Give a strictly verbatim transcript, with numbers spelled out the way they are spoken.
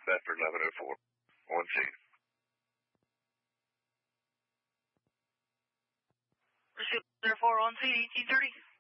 Bedford eleven oh four. one C. Pursuit zero four one C, eighteen thirty.